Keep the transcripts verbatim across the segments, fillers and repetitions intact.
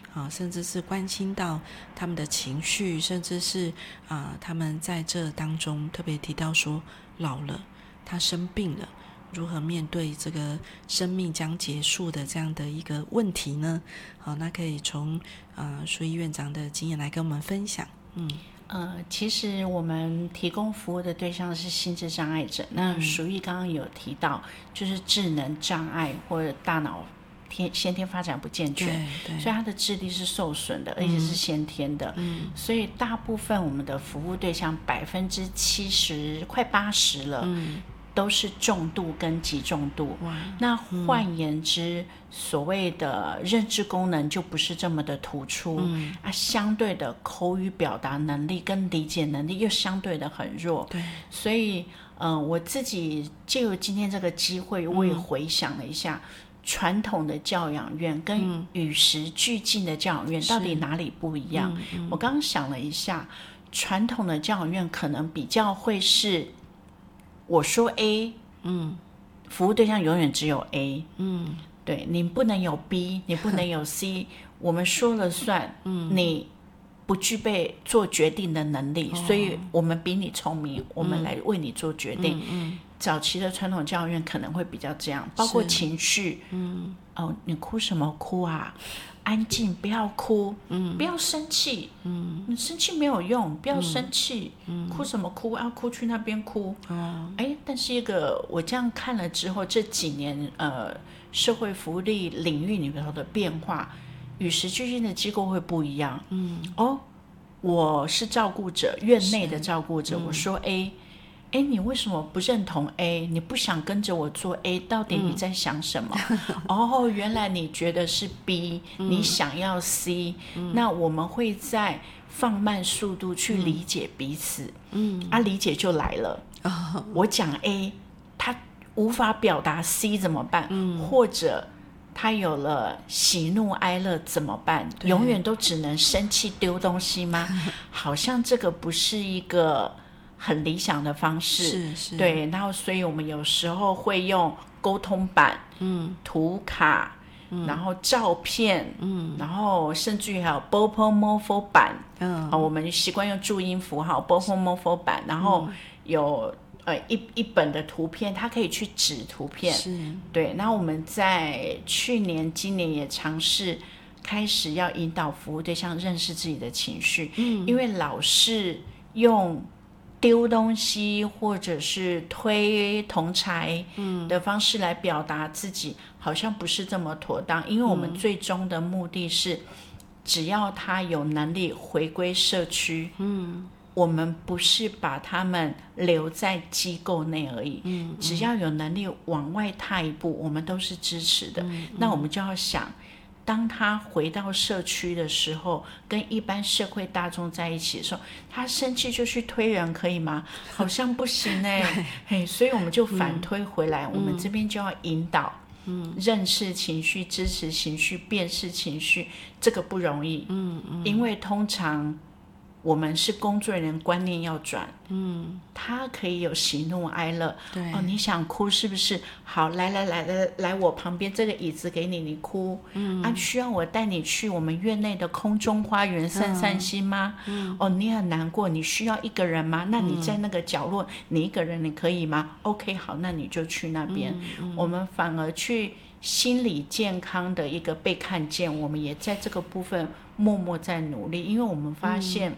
啊，甚至是关心到他们的情绪，甚至是啊，他们在这当中特别提到说老了，他生病了，如何面对这个生命将结束的这样的一个问题呢？好，那可以从呃淑仪院长的经验来跟我们分享。嗯。 呃，其实我们提供服务的对象是心智障碍者，那淑仪刚刚有提到，就是智能障碍或者大脑天先天发展不健全，所以他的智力是受损的，而且是先天的。嗯，所以大部分我们的服务对象百分之七十快八十了。嗯，都是重度跟极重度。那换言之、嗯、所谓的认知功能就不是这么的突出、嗯、啊，相对的口语表达能力跟理解能力又相对的很弱。对，所以呃，我自己借由今天这个机会，我也回想了一下、嗯、传统的教养院跟与时俱进的教养院到底哪里不一样、嗯嗯、我刚刚想了一下，传统的教养院可能比较会是我说 A， 嗯，服务对象永远只有 A， 嗯，对，你不能有 B， 你不能有 C， 我们说了算，嗯，你不具备做决定的能力、哦、所以我们比你聪明、嗯、我们来为你做决定。嗯嗯，早期的传统教育院可能会比较这样，包括情绪，嗯，哦，你哭什么哭啊？安静，不要哭，嗯，不要生气，嗯，你生气没有用，不要生气，嗯，哭什么哭啊？哭去那边哭，哦，哎，但是一个我这样看了之后，这几年呃社会福利领域里面的变化，与时俱进的机构会不一样，嗯，哦，我是照顾者，院内的照顾者，我说 A。哎，你为什么不认同 A？ 你不想跟着我做 A， 到底你在想什么？嗯、哦，原来你觉得是 B，、嗯、你想要 C，、嗯、那我们会再放慢速度去理解彼此。嗯，啊，理解就来了。哦、我讲 A， 他无法表达 C 怎么办？嗯、或者他有了喜怒哀乐怎么办？永远都只能生气丢东西吗？好像这个不是一个很理想的方式，是是，对，然后所以我们有时候会用沟通板、嗯，图卡，嗯，然后照片，嗯，然后甚至于还有 B O P O M O F O 板，嗯、哦，我们习惯用注音符号 B O P O M O F O 板，然后有、嗯、呃一一本的图片，它可以去指图片，是，对，那我们在去年、今年也尝试开始要引导服务对象认识自己的情绪，嗯，因为老是用丢东西或者是推同侪的方式来表达自己、嗯、好像不是这么妥当，因为我们最终的目的是、嗯、只要他有能力回归社区，嗯，我们不是把他们留在机构内而已，嗯，只要有能力往外踏一步，我们都是支持的、嗯、那我们就要想，当他回到社区的时候，跟一般社会大众在一起的时候，他生气就去推人可以吗？好像不行哎、欸，所以我们就反推回来、嗯、我们这边就要引导、嗯、认识情绪、支持情绪、辨识情绪，这个不容易，嗯嗯，因为通常我们是工作人员，观念要转，嗯，他可以有喜怒哀乐，对，哦，你想哭是不是？好，来来来来来，我旁边这个椅子给你，你哭，嗯，啊，需要我带你去我们院内的空中花园散散心吗？嗯，哦，你很难过，你需要一个人吗？那你在那个角落，嗯、你一个人你可以吗 ？OK， 好，那你就去那边，嗯嗯、我们反而去心理健康的一个被看见，我们也在这个部分默默在努力，因为我们发现。嗯，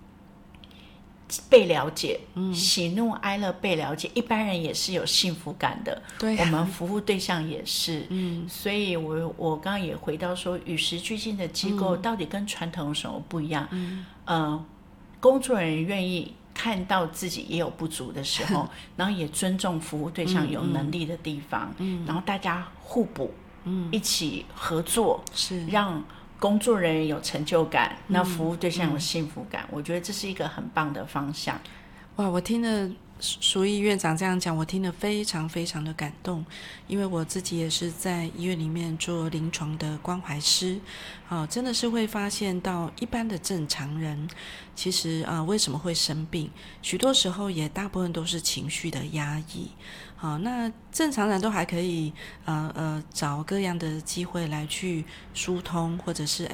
被了解、嗯、喜怒哀乐被了解，一般人也是有幸福感的，对、啊，我们服务对象也是，嗯，所以我我刚刚也回到说，与时俱进的机构到底跟传统有什么不一样？嗯，呃，工作人员愿意看到自己也有不足的时候，然后也尊重服务对象有能力的地方，嗯，然后大家互补，嗯，一起合作，是让工作人员有成就感，那服务对象有幸福感、嗯嗯、我觉得这是一个很棒的方向。 哇，我听了淑仪院长这样讲，我听得非常非常的感动，因为我自己也是在医院里面做临床的关怀师、啊、真的是会发现到一般的正常人其实、啊、为什么会生病，许多时候也大部分都是情绪的压抑。好，那正常人都还可以呃呃找各样的机会来去疏通，或者是